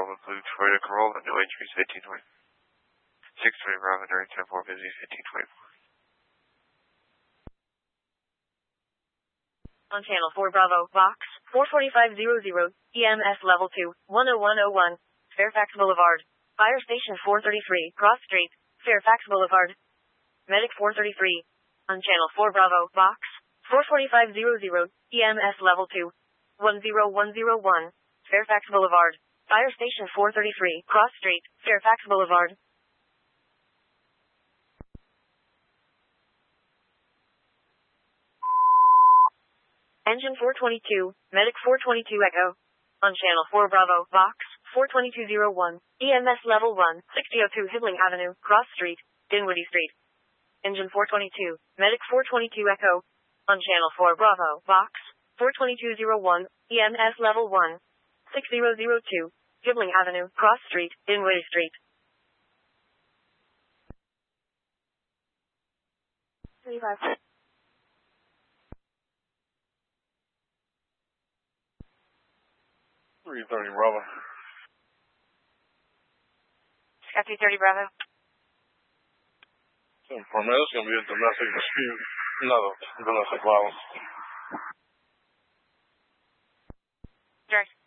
Corolla Blue, Toyota Corolla, no entries, 1520. 620 Bravo, during 10-4, busy, 1524. On channel 4 Bravo, Vox, 44500, EMS level 2, 10101, Fairfax Boulevard, Fire Station 433, Cross Street, Fairfax Boulevard, Medic 433, on channel 4 Bravo, Vox, 44500, EMS level 2, 10101, Fairfax Boulevard, Fire Station 433, Cross Street, Fairfax Boulevard. Engine 422, Medic 422 Echo. On channel 4 Bravo, Vox, 42201, EMS level 1, 6002 Hibbling Avenue, Cross Street, Dinwiddie Street. Engine 422, Medic 422 Echo. On channel 4 Bravo, Vox, 42201, EMS level 1, 6002, Hibbling Avenue, Cross Street, Dinwiddie Street. 35. 330 Bravo. Scott 330 Bravo. 10-4, man, this is going to be a domestic dispute. Another domestic violence. Direct.